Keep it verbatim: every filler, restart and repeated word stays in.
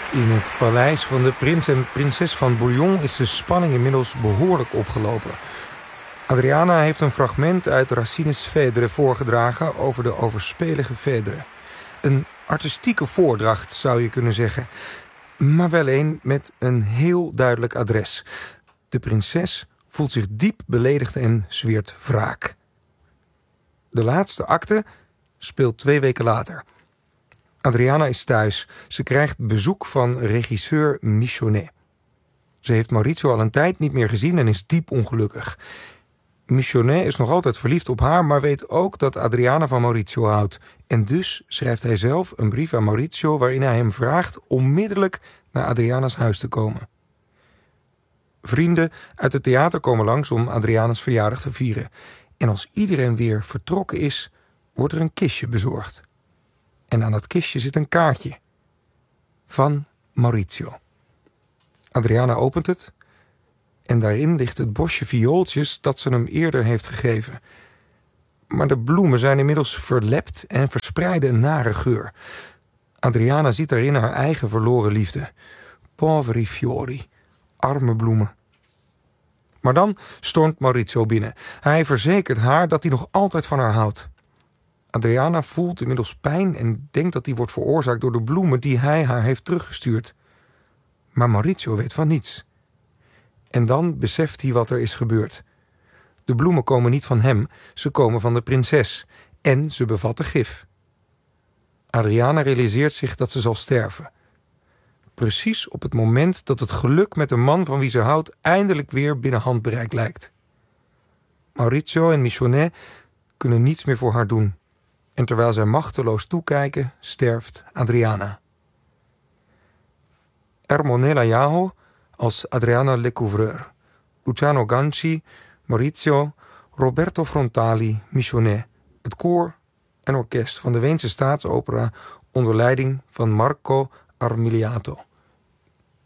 In het paleis van de prins en prinses van Bouillon is de spanning inmiddels behoorlijk opgelopen. Adriana heeft een fragment uit Racines Phèdre voorgedragen over de overspelige Phèdre. Een artistieke voordracht, zou je kunnen zeggen. Maar wel een met een heel duidelijk adres. De prinses voelt zich diep beledigd en zweert wraak. De laatste acte speelt twee weken later. Adriana is thuis. Ze krijgt bezoek van regisseur Michonnet. Ze heeft Maurizio al een tijd niet meer gezien en is diep ongelukkig. Michonnet is nog altijd verliefd op haar, maar weet ook dat Adriana van Maurizio houdt. En dus schrijft hij zelf een brief aan Maurizio waarin hij hem vraagt onmiddellijk naar Adriana's huis te komen. Vrienden uit het theater komen langs om Adriana's verjaardag te vieren. En als iedereen weer vertrokken is, wordt er een kistje bezorgd. En aan dat kistje zit een kaartje. Van Maurizio. Adriana opent het. En daarin ligt het bosje viooltjes dat ze hem eerder heeft gegeven. Maar de bloemen zijn inmiddels verlept en verspreiden een nare geur. Adriana ziet daarin haar eigen verloren liefde. Poveri fiori. Arme bloemen. Maar dan stormt Maurizio binnen. Hij verzekert haar dat hij nog altijd van haar houdt. Adriana voelt inmiddels pijn en denkt dat die wordt veroorzaakt door de bloemen die hij haar heeft teruggestuurd. Maar Maurizio weet van niets. En dan beseft hij wat er is gebeurd. De bloemen komen niet van hem, ze komen van de prinses. En ze bevatten gif. Adriana realiseert zich dat ze zal sterven. Precies op het moment dat het geluk met de man van wie ze houdt eindelijk weer binnen handbereik lijkt. Maurizio en Michonnet kunnen niets meer voor haar doen. En terwijl zij machteloos toekijken, sterft Adriana. Ermonella Jaho als Adriana Lecouvreur, Luciano Ganci, Maurizio, Roberto Frontali, Michonnet, het koor en orkest van de Weense Staatsopera onder leiding van Marco Armiliato.